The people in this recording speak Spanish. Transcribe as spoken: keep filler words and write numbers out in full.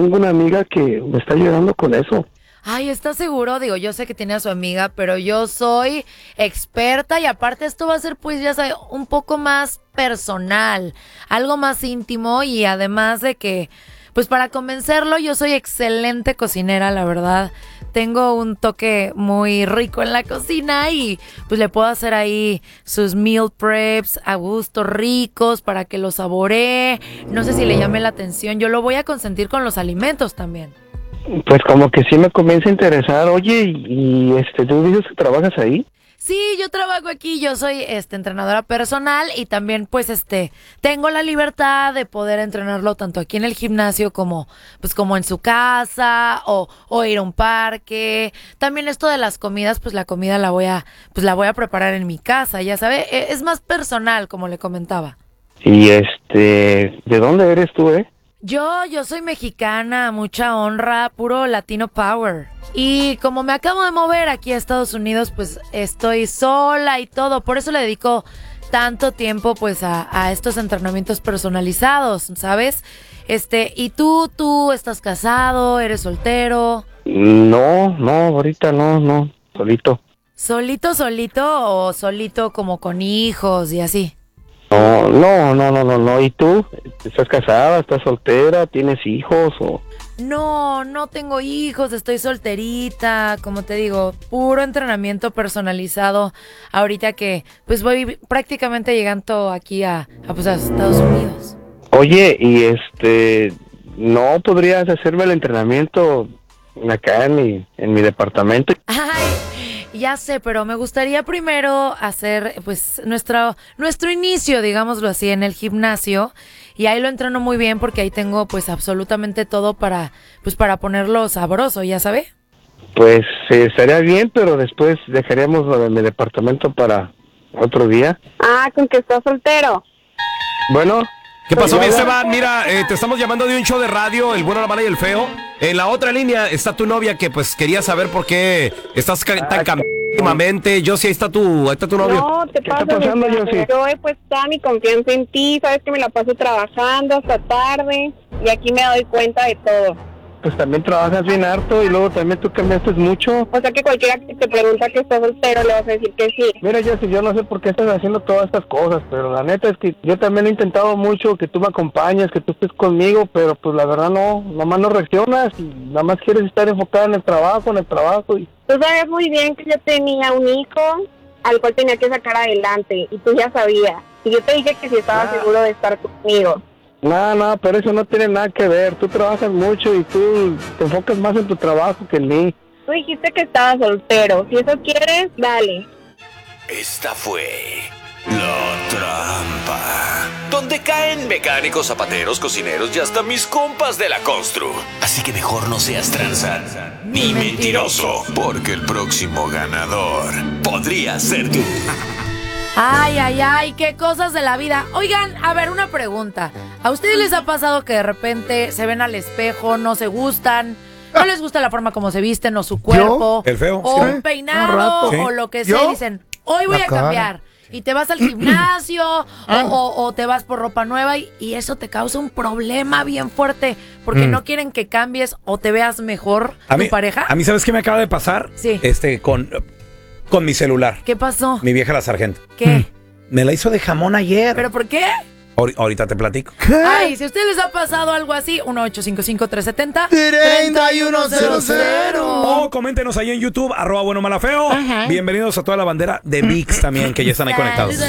tengo una amiga que me está ayudando con eso. Ay, ¿estás seguro? Digo, yo sé que tiene a su amiga, pero yo soy experta y aparte esto va a ser, pues, ya sabes, un poco más personal, algo más íntimo y además de que, pues, para convencerlo, yo soy excelente cocinera, la verdad. Tengo un toque muy rico en la cocina y, pues, le puedo hacer ahí sus meal preps a gusto, ricos, para que los saboree. No sé si le llame la atención. Yo lo voy a consentir con los alimentos también. Pues como que sí me comienza a interesar. Oye, y, y, este, ¿tú dices que trabajas ahí? Sí, yo trabajo aquí, yo soy este entrenadora personal y también pues este tengo la libertad de poder entrenarlo tanto aquí en el gimnasio como pues como en su casa o, o ir a un parque. También esto de las comidas, pues la comida la voy a pues la voy a preparar en mi casa, ya sabe, e- es más personal como le comentaba. Y este, ¿de dónde eres tú, eh? Yo, yo soy mexicana, mucha honra, puro Latino Power. Y como me acabo de mover aquí a Estados Unidos, pues estoy sola y todo. Por eso le dedico tanto tiempo pues a, a estos entrenamientos personalizados, ¿sabes? Este, ¿y tú, tú estás casado, eres soltero? No, no, ahorita no, no, solito. ¿Solito, solito o solito como con hijos y así? No, no, no, no, no, no. ¿Y tú? ¿Estás casada? ¿Estás soltera? ¿Tienes hijos? O... No, no tengo hijos, estoy solterita, como te digo, puro entrenamiento personalizado. Ahorita que pues voy prácticamente llegando aquí a, a, pues, a Estados Unidos. Oye, y este, ¿no podrías hacerme el entrenamiento acá en mi, en mi departamento? Ay, ya sé, pero me gustaría primero hacer pues nuestro, nuestro inicio, digámoslo así, en el gimnasio. Y ahí lo entreno muy bien porque ahí tengo pues absolutamente todo para pues para ponerlo sabroso, ¿ya sabe? Pues eh, estaría bien, pero después dejaríamos lo de mi departamento para otro día. Ah, con que estás soltero. Bueno. ¿Qué pasó, mi Hola. Esteban? Mira, eh, te estamos llamando de un show de radio, El Bueno, la Mala y el Feo. En la otra línea está tu novia que pues quería saber por qué estás ca- tan cambiada últimamente. Yo sí, ahí está tu, ahí está tu novio. No, te ¿Qué está pasa. pasando, Yossi? Yo he puesto toda mi confianza en ti, sabes que me la paso trabajando hasta tarde y aquí me doy cuenta de todo. Pues también trabajas bien harto y luego también tú cambiaste mucho. O sea que cualquiera que te pregunta que estás soltero le vas a decir que sí. Mira, Jessy, yo no sé por qué estás haciendo todas estas cosas, pero la neta es que yo también he intentado mucho que tú me acompañes, que tú estés conmigo, pero pues la verdad no, nomás no reaccionas y nada más quieres estar enfocada en el trabajo, en el trabajo. Y... Tú sabes muy bien que yo tenía un hijo al cual tenía que sacar adelante y tú ya sabías. Y yo te dije que si estabas Ah. seguro de estar conmigo. No, no, pero eso no tiene nada que ver. Tú trabajas mucho y tú te enfocas más en tu trabajo que en mí. Tú dijiste que estabas soltero. Si eso quieres, dale. Esta fue La Trampa, donde caen mecánicos, zapateros, cocineros y hasta mis compas de la constru. Así que mejor no seas tranza ni mentiroso, porque el próximo ganador podría ser tú. Ay, ay, ay, qué cosas de la vida. Oigan, a ver, una pregunta. ¿A ustedes les ha pasado que de repente se ven al espejo, no se gustan, no les gusta la forma como se visten o su cuerpo? ¿El feo? O Sí. un peinado, Sí. o lo que sea, ¿Yo? y dicen, hoy voy La a cara. cambiar. Y te vas al gimnasio o, o- o te vas por ropa nueva y, y eso te causa un problema bien fuerte porque Mm. no quieren que cambies o te veas mejor A tu mí, pareja. a mí, ¿sabes qué me acaba de pasar? Sí. Este, con, con mi celular. ¿Qué pasó? Mi vieja la sargento. ¿Qué? Me la hizo de jamón ayer. ¿Pero por qué? Ahor- ahorita te platico. Ay, si a ustedes les ha pasado algo así, uno ocho cinco cinco tres siete cero treinta y uno cero cero. O coméntenos ahí en YouTube, arroba bueno mala feo. Ajá. Bienvenidos a toda la bandera de V I X también, que ya están ahí conectados.